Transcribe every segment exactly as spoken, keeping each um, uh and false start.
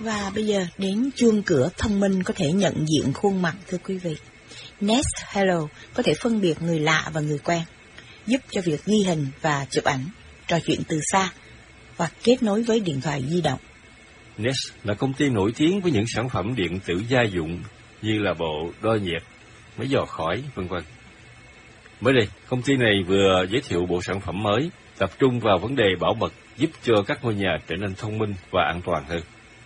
Và bây giờ đến chuông cửa thông minh có thể nhận diện khuôn mặt, thưa quý vị. Nest Hello có thể phân biệt người lạ và người quen, giúp cho việc ghi hình và chụp ảnh, trò chuyện từ xa và kết nối với điện thoại di động. Nest là công ty nổi tiếng với những sản phẩm điện tử gia dụng như là bộ đo nhiệt, máy dò khói, vân vân. Mới đây, công ty này vừa giới thiệu bộ sản phẩm mới tập trung vào vấn đề bảo mật, giúp cho các ngôi nhà trở nên thông minh và an toàn hơn.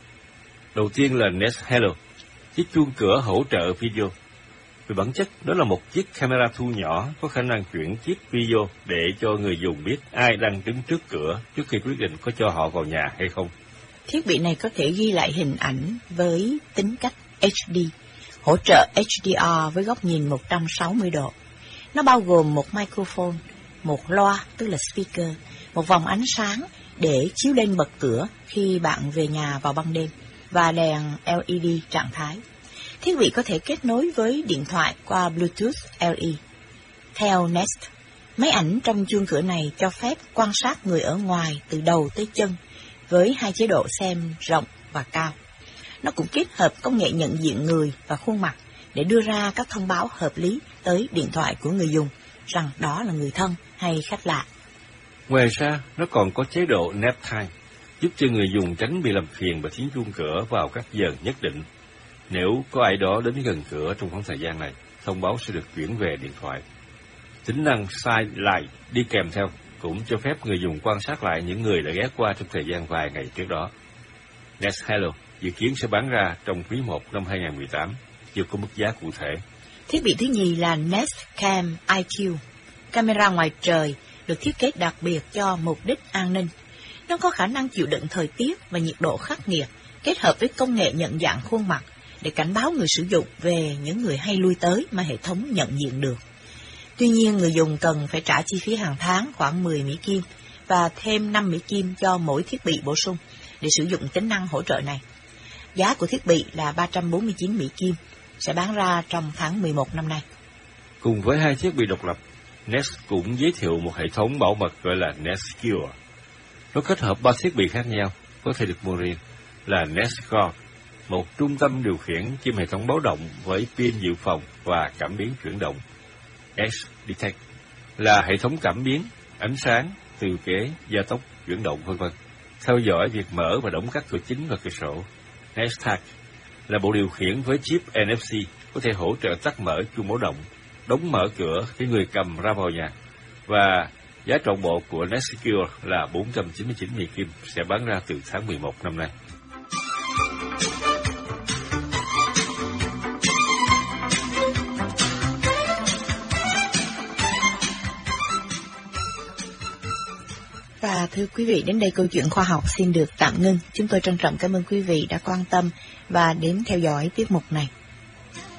Đầu tiên là Nest Hello, chiếc chuông cửa hỗ trợ video. Về bản chất, đó là một chiếc camera thu nhỏ có khả năng chuyển chiếc video để cho người dùng biết ai đang đứng trước cửa trước khi quyết định có cho họ vào nhà hay không. Thiết bị này có thể ghi lại hình ảnh với tính cách hát đê, hỗ trợ hát đê rờ với góc nhìn một trăm sáu mươi độ. Nó bao gồm một microphone, một loa tức là speaker, một vòng ánh sáng để chiếu lên bật cửa khi bạn về nhà vào ban đêm và đèn lờ e đê trạng thái. Thiết bị có thể kết nối với điện thoại qua Bluetooth lờ e. Theo Nest, máy ảnh trong chuông cửa này cho phép quan sát người ở ngoài từ đầu tới chân với hai chế độ xem rộng và cao. Nó cũng kết hợp công nghệ nhận diện người và khuôn mặt để đưa ra các thông báo hợp lý tới điện thoại của người dùng rằng đó là người thân hay khách lạ. Ngoài ra, nó còn có chế độ nap time, giúp cho người dùng tránh bị làm phiền bởi tiếng chuông cửa vào các giờ nhất định. Nếu có ai đó đến gần cửa trong khoảng thời gian này, thông báo sẽ được chuyển về điện thoại. Tính năng Side Light đi kèm theo cũng cho phép người dùng quan sát lại những người đã ghé qua trong thời gian vài ngày trước đó. Nest Hello dự kiến sẽ bán ra trong quý một năm hai không một tám, chưa có mức giá cụ thể. Thiết bị thứ nhì là Nest Cam i quy, camera ngoài trời được thiết kế đặc biệt cho mục đích an ninh. Nó có khả năng chịu đựng thời tiết và nhiệt độ khắc nghiệt, kết hợp với công nghệ nhận dạng khuôn mặt để cảnh báo người sử dụng về những người hay lui tới mà hệ thống nhận diện được. Tuy nhiên, người dùng cần phải trả chi phí hàng tháng khoảng mười Mỹ Kim và thêm năm Mỹ Kim cho mỗi thiết bị bổ sung để sử dụng tính năng hỗ trợ này. Giá của thiết bị là ba trăm bốn mươi chín Mỹ Kim, sẽ bán ra trong tháng mười một năm nay. Cùng với hai thiết bị độc lập, Nest cũng giới thiệu một hệ thống bảo mật gọi là Nest Secure. Nó kết hợp ba thiết bị khác nhau, có thể được mua riêng, là Nest Guard, một trung tâm điều khiển kiêm hệ thống báo động với pin dự phòng và cảm biến chuyển động. Nest Detect là hệ thống cảm biến, ánh sáng, từ kế, gia tốc, chuyển động vân vân, theo dõi việc mở và đóng các cửa chính và cửa sổ. Nest Tag là bộ điều khiển với chip en ép xê, có thể hỗ trợ tắt mở chuông báo động, đóng mở cửa khi người cầm ra vào nhà. Và giá trọn bộ của Nest Secure là bốn trăm chín mươi chín Mỹ Kim, sẽ bán ra từ tháng mười một năm nay. Và thưa quý vị, đến đây câu chuyện khoa học xin được tạm ngưng. Chúng tôi trân trọng cảm ơn quý vị đã quan tâm và đến theo dõi tiết mục này.